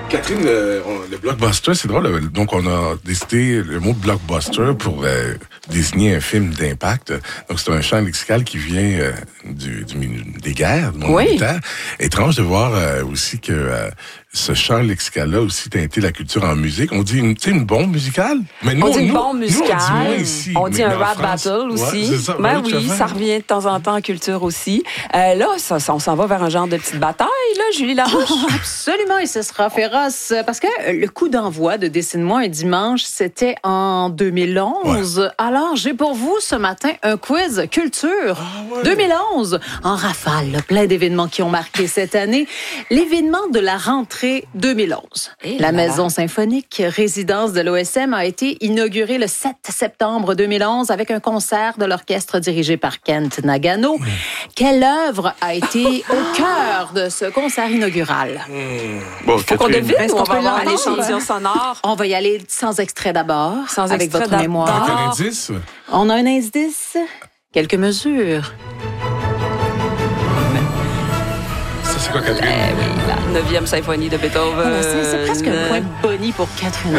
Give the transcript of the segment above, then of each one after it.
Catherine, le blockbuster, c'est drôle. Donc, on a décidé le mot blockbuster pour désigner un film d'impact. Donc, c'est un champ lexical qui vient des guerres, du monde militaire. Étrange de voir aussi que ce champ lexical-là aussi teinté la culture en musique. On dit une bombe musicale. Mais nous, on dit une bombe musicale. On dit moins ici. On dit un rap battle aussi. Ouais, ça, oui, ça revient de temps en temps en culture aussi. Là, on s'en va vers un genre de petite bataille, là, Julie Larouche. Oh, absolument, et ce sera féroce. Parce que le coup d'envoi de Dessine-moi un dimanche, c'était en 2011. Ouais. Alors, j'ai pour vous ce matin un quiz culture. 2011, en rafale, là, plein d'événements qui ont marqué cette année. L'événement de la rentrée 2011. La Maison symphonique, résidence de l'OSM, a été inaugurée le 7 septembre 2011 avec un concert de l'orchestre dirigé par Kent Nagano. Quelle œuvre a été au cœur de ce concert inaugural? Bon, faut qu'on devine ou on va avoir un échantillon sonore? On va y aller sans extrait d'abord, avec votre mémoire. Un indice? On a un indice, quelques mesures. C'est quoi, Catherine? La 9e symphonie de Beethoven. C'est presque un point Bonnie pour Catherine.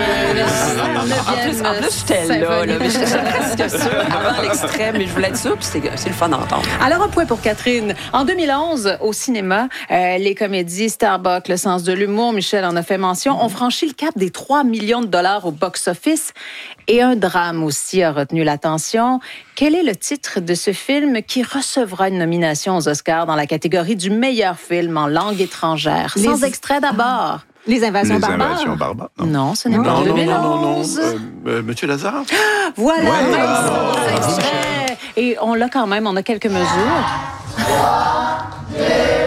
En plus, j'étais là, mais j'étais presque sûre avant l'extrait, mais je voulais être sûre, puis c'est le fun d'entendre. Alors, un point pour Catherine. En 2011, au cinéma, les comédies Starbuck, Le sens de l'humour, Michel en a fait mention, ont franchi le cap des 3 millions de dollars au box-office. Et un drame aussi a retenu l'attention. Quel est le titre de ce film qui recevra une nomination aux Oscars dans la catégorie du meilleur film en langue étrangère? Sans extrait d'abord. Les invasions barbares. Les invasions barbares. Non, ce n'est pas en 2011. Monsieur Lazare. Voilà. Ouais. Extrait. Et on l'a quand même, on a quelques mesures. 3, 2...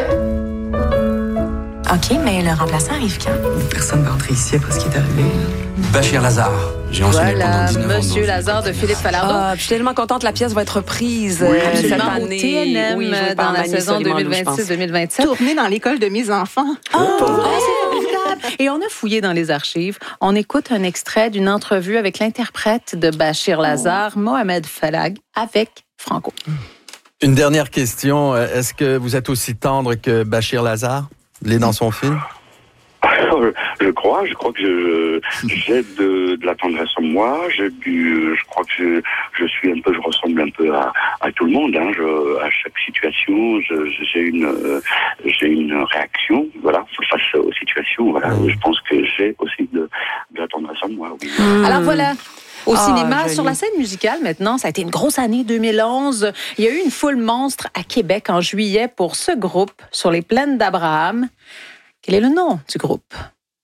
OK, mais le remplaçant arrive quand? Personne va entrer ici après ce qui est arrivé. Bachir Lazare. J'ai enseigné pendant 19 ans. Monsieur Lazare de Philippe Falardeau. Je suis tellement contente que la pièce va être reprise cette année. Au TNM, dans la saison 2026-2027. Tournée dans l'école de mes enfants. C'est formidable. Et on a fouillé dans les archives. On écoute un extrait d'une entrevue avec l'interprète de Bachir Lazare, Mohamed Falag, avec Franco. Une dernière question. Est-ce que vous êtes aussi tendre que Bachir Lazare? L'est dans son film? Je crois que j'ai de la tendresse en moi. Je crois que je ressemble un peu à tout le monde. Hein. À chaque situation, j'ai une réaction, voilà, face aux situations. Voilà, je pense que j'ai aussi de la tendresse en moi. Oui. Alors voilà. Au cinéma, sur la scène musicale, maintenant, ça a été une grosse année 2011. Il y a eu une foule monstre à Québec en juillet pour ce groupe sur les plaines d'Abraham. Quel est le nom du groupe?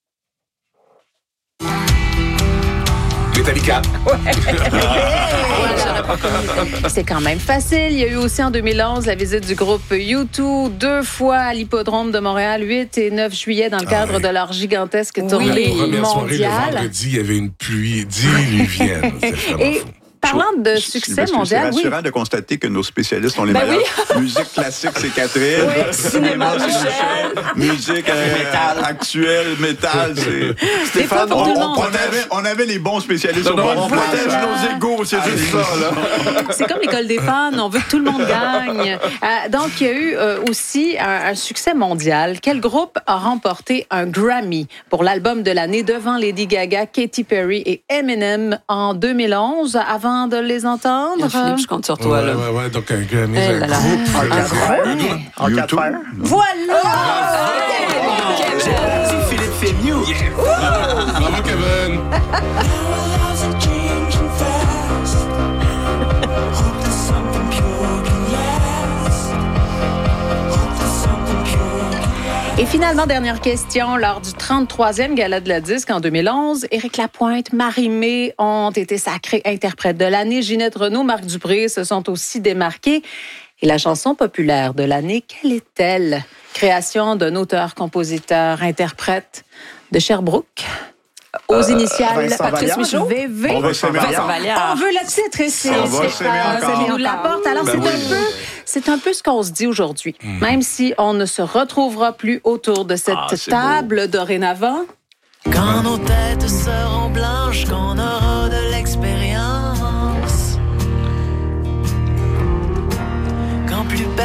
Metallica. C'est quand même facile. Il y a eu aussi en 2011 la visite du groupe U2 2 fois à l'hippodrome de Montréal, 8 et 9 juillet, dans le cadre de leur gigantesque tournée La première soirée, le mondiale. vendredi, il y avait une pluie diluvienne. C'est vraiment fou. Parlant de succès mondial, c'est rassurant de constater que nos spécialistes sont les meilleurs. Musique classique, c'est Catherine. Cinéma, Michel. Musique actuelle, métal, c'est Stéphane. On avait les bons spécialistes au moment. On protège nos égos, c'est juste ça. Là. C'est comme l'école des fans, on veut que tout le monde gagne. Donc, il y a eu aussi un succès mondial. Quel groupe a remporté un Grammy pour l'album de l'année devant Lady Gaga, Katy Perry et Eminem en 2011? Avant de les entendre. Philippe, je compte sur toi. Là. Ouais, donc un Grammy, un groupe. YouTube. Voilà! Philippe fait mieux. Bravo, Kevin! Et finalement, dernière question. Lors du 33e Gala de la Disque en 2011, Éric Lapointe, Marie-Mé ont été sacrés interprètes de l'année. Ginette Renaud, Marc Dupré se sont aussi démarqués. Et la chanson populaire de l'année, quelle est-elle? Création d'un auteur, compositeur, interprète de Sherbrooke. Aux initiales, Patrice Michaud, VV. On veut Vincent Vallière. On veut le titre ici. On va s'aimer encore. Ça nous l'apporte. Alors, c'est un peu ce qu'on se dit aujourd'hui. Même si on ne se retrouvera plus autour de cette table dorénavant. Quand nos têtes seront blanches, qu'on aura